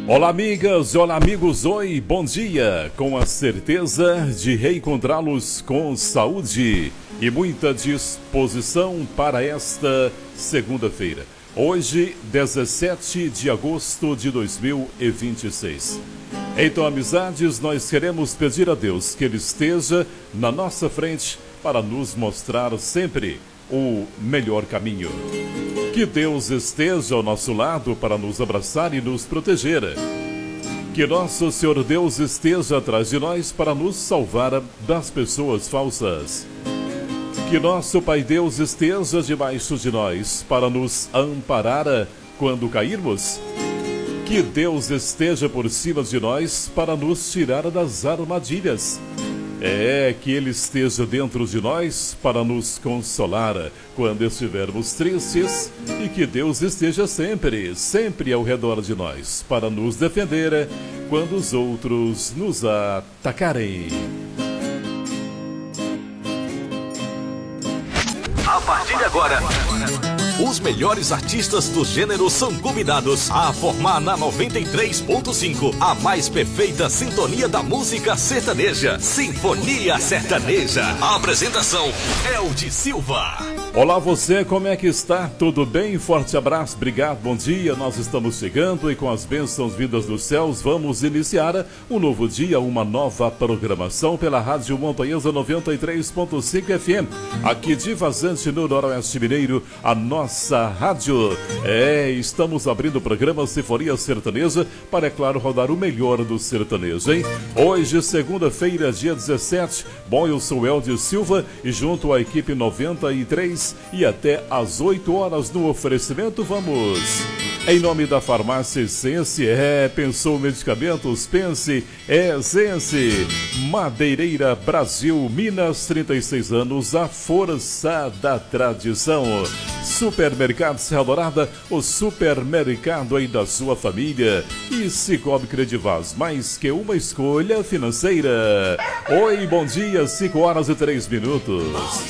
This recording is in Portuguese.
Olá amigas, olá amigos, oi, bom dia, com a certeza de reencontrá-los com saúde e muita disposição para esta segunda-feira. Hoje, 17 de agosto de 2026. Então, amizades, nós queremos pedir a Deus que Ele esteja na nossa frente para nos mostrar sempre o melhor caminho. Que Deus esteja ao nosso lado para nos abraçar e nos proteger. Que nosso Senhor Deus esteja atrás de nós para nos salvar das pessoas falsas. Que nosso Pai Deus esteja debaixo de nós para nos amparar quando cairmos. Que Deus esteja por cima de nós para nos tirar das armadilhas. Que Ele esteja dentro de nós para nos consolar quando estivermos tristes e que Deus esteja sempre ao redor de nós para nos defender quando os outros nos atacarem. A partir de agora, os melhores artistas do gênero são convidados a formar na 93.5 a mais perfeita sintonia da música sertaneja. Sinfonia Sertaneja. A apresentação, Eldi Silva. Olá você, como é que está? Tudo bem? Forte abraço, obrigado, bom dia. Nós estamos chegando e com as bênçãos vindas dos céus vamos iniciar um novo dia, uma nova programação pela Rádio Montanhesa 93.5 FM. Aqui de Vazante, no Noroeste Mineiro, a nossa rádio. Estamos abrindo o programa Sinfonia Sertaneja para, é claro, rodar o melhor do sertanejo, hein? Hoje, segunda-feira, dia 17. Bom, eu sou Eldi Silva e junto à equipe 93 e até às 8 horas no oferecimento, vamos... Em nome da Farmácia Essence, pensou medicamentos, pense, Essence. Madeireira Brasil, Minas, 36 anos, a força da tradição. Supermercado Serra Dourada, o supermercado aí da sua família. E Cicobi Credivaz, mais que uma escolha financeira. Oi, bom dia, 5 horas e 3 minutos.